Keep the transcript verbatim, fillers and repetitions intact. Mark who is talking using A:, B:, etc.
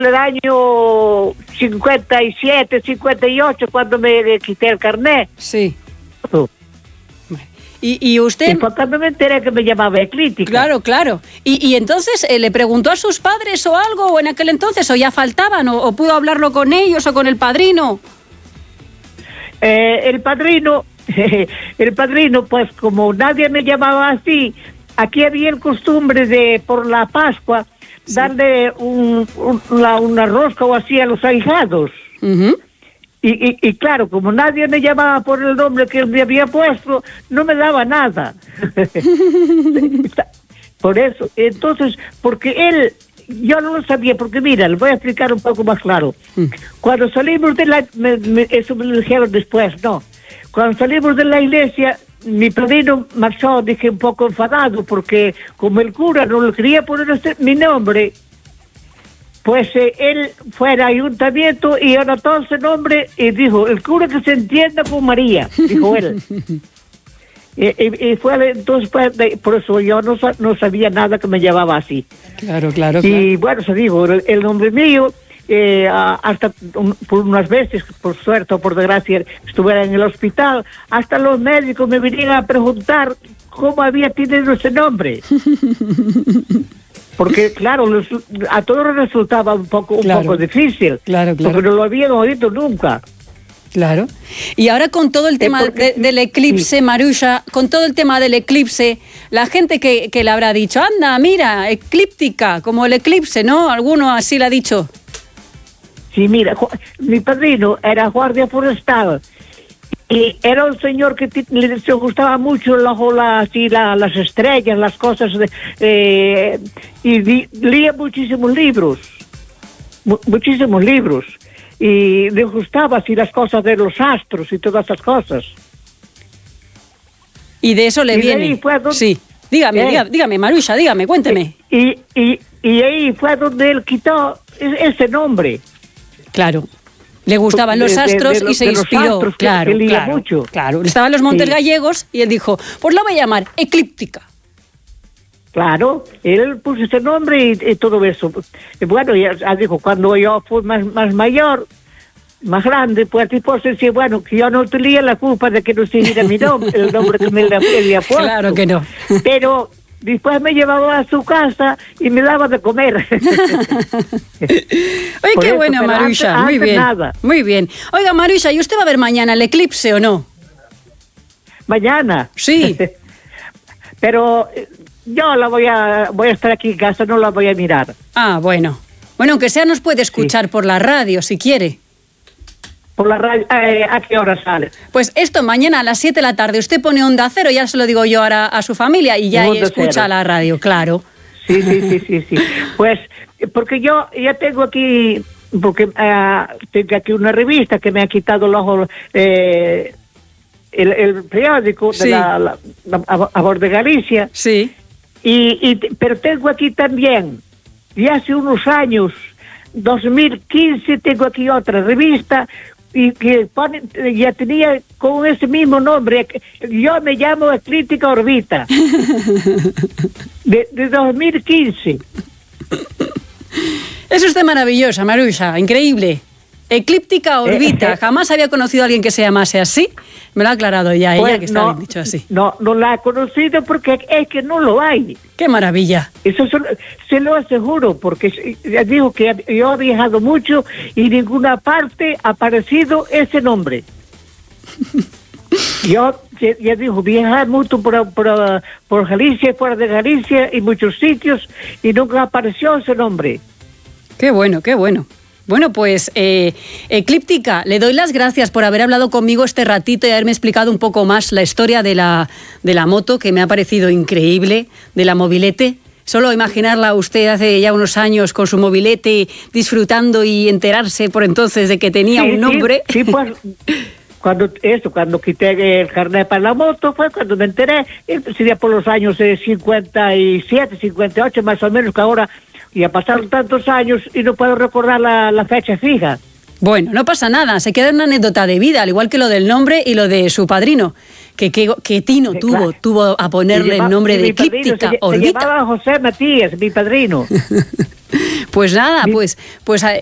A: el año cincuenta y siete, cincuenta y ocho, cuando me quité el carnet.
B: Sí. Y, y usted...
A: Y fue cuando me enteré que me llamaba Eclíptica.
B: Claro, claro. Y, y entonces, eh, ¿le preguntó a sus padres o algo o en aquel entonces? ¿O ya faltaban? ¿O, o pudo hablarlo con ellos o con el padrino?
A: Eh, el padrino, el padrino, pues como nadie me llamaba así, aquí había el costumbre de, por la Pascua, sí, darle un, un, una, una rosca o así a los ahijados.
B: Uh-huh.
A: Y, y, y claro, como nadie me llamaba por el nombre que él me había puesto, no me daba nada. Por eso, entonces, porque él, yo no lo sabía, porque mira, le voy a explicar un poco más claro. Mm. Cuando salimos de la, me, me, eso me lo dijeron después, no. Cuando salimos de la iglesia, mi padrino marchó, dije, un poco enfadado, porque como el cura no le quería poner este, mi nombre, pues eh, él fue al ayuntamiento y anotó ese nombre y dijo, el cura que se entienda con María, dijo él. y, y, y fue entonces, pues, de, por eso yo no, no sabía nada que me llamaba así.
B: Claro, claro.
A: Y
B: claro.
A: bueno, se dijo, el, el nombre mío, eh, hasta un, por unas veces, por suerte o por desgracia, estuviera en el hospital, hasta los médicos me vinieron a preguntar cómo había tenido ese nombre. Porque, claro, los, a todos resultaba un poco un
B: claro,
A: poco difícil.
B: Claro, claro.
A: Porque no lo habían oído nunca.
B: Claro. Y ahora con todo el tema porque, de, del eclipse, sí. Marusha, con todo el tema del eclipse, la gente que, que le habrá dicho, anda, mira, eclíptica, como el eclipse, ¿no? Alguno así le ha dicho.
A: Sí, mira, mi padrino era guardia forestal. Y era un señor que t- le gustaba mucho la, la, así, la, las estrellas, las cosas, de, eh, y di, leía muchísimos libros, mu- muchísimos libros, y le gustaba así las cosas de los astros y todas esas cosas.
B: Y de eso le
A: y
B: viene.
A: Donde,
B: sí, dígame,
A: eh,
B: dígame, dígame, Marusha, dígame, cuénteme.
A: Y, y, y ahí fue donde él quitó ese nombre.
B: Claro. Le gustaban los astros de, de, de, y se inspiró.
A: Astros,
B: claro,
A: que, que
B: claro,
A: mucho.
B: claro. Estaban los Montes sí. Gallegos y él dijo, pues lo voy a llamar Eclíptica.
A: Claro, él puso ese nombre y, y todo eso. Y bueno, ya, ya dijo, cuando yo fui más, más mayor, más grande, pues después decía, bueno, que yo no tenía la culpa de que no siguiera mi nombre, el nombre que me le había puesto.
B: Claro que no.
A: Pero después me llevaba a su casa y me daba de comer.
B: Oye, qué bueno, Marusha, antes, muy antes bien. Nada. Muy bien. Oiga, Marusha, ¿y usted va a ver mañana el eclipse o no?
A: ¿Mañana?
B: Sí.
A: Pero yo la voy a voy a estar aquí en casa, no la voy a mirar.
B: Ah, bueno. Bueno, aunque sea nos puede escuchar sí. por la radio, si quiere.
A: Por la radio, eh, ¿a qué hora sale?
B: Pues esto, mañana a las siete de la tarde, usted pone Onda Cero, ya se lo digo yo ahora a su familia, y ya escucha cero. La radio, claro.
A: Sí, sí, sí, sí, sí. Pues, porque yo ya tengo aquí, porque uh, tengo aquí una revista que me ha quitado el ojo, eh, el, el periódico
B: sí.
A: de la, la, la a Voz de Galicia.
B: Sí.
A: Y, y, pero tengo aquí también, y hace unos años, dos mil quince, tengo aquí otra revista, y que pone, ya tenía con ese mismo nombre, yo me llamo Eclíptica Orbita, de, de dos mil quince.
B: Es usted maravillosa, Marusha, increíble. Eclíptica Orbita, eh, eh, jamás había conocido a alguien que se llamase así. Me lo ha aclarado ya pues ella, que está
A: no,
B: bien dicho así.
A: No, no la ha conocido porque es que no lo hay.
B: ¡Qué maravilla!
A: Eso se, se lo aseguro, porque ya digo que yo he viajado mucho y en ninguna parte ha aparecido ese nombre. Yo, ya, ya digo, viajar mucho por, por, por Galicia, fuera de Galicia, y muchos sitios, y nunca apareció ese nombre.
B: ¡Qué bueno, qué bueno! Bueno, pues, eh, Eclíptica, le doy las gracias por haber hablado conmigo este ratito y haberme explicado un poco más la historia de la, de la moto, que me ha parecido increíble, de la mobilete. Solo imaginarla usted hace ya unos años con su mobilete disfrutando y enterarse por entonces de que tenía
A: sí,
B: un nombre.
A: Sí, sí, pues, cuando, eso, cuando quité el carnet para la moto fue cuando me enteré, sería por los años eh, cincuenta y siete, cincuenta y ocho más o menos, que ahora... Y a pasar tantos años y no puedo recordar la, la fecha fija.
B: Bueno, no pasa nada, se queda en una anécdota de vida, al igual que lo del nombre y lo de su padrino. Que, que, que tino sí, tuvo, claro. tuvo a ponerle lleva, el nombre de Eclíptica
A: Orbita. Se, se llamaba José Matías, mi padrino.
B: Pues nada, pues, pues